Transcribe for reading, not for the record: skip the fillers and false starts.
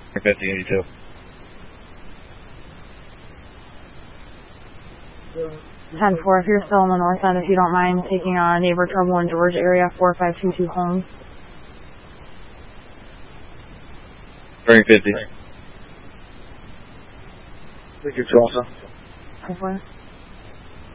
5082. 10-4, if you're still on the north end, if you don't mind taking neighbor trouble in George area, 4522 Holmes. Bearing 50. Victor 12, sir. 10-4.